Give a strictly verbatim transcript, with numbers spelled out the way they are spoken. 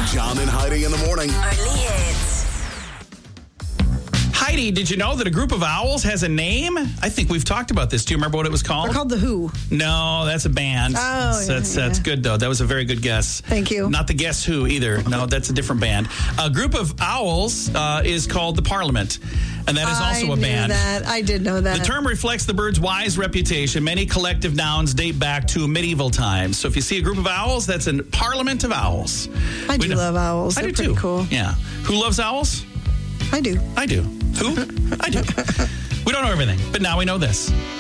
John and Heidi in the morning. Early hits. Heidi, did you know that a group of owls has a name? I think we've talked about this. Do you remember what it was called? They're called The Who. No, that's a band. Oh, yeah, that's, yeah. that's good, though. That was a very good guess. Thank you. Not the Guess Who, either. No, that's a different band. A group of owls uh, is called the Parliament, and that is also I a knew band. That. I did know that. The term reflects the bird's wise reputation. Many collective nouns date back to medieval times. So if you see a group of owls, that's a parliament of owls. I We do know- love owls. I They're do, pretty too. cool. Yeah. Who loves owls? I do. I do. Who? I do. We don't know everything, but now we know this.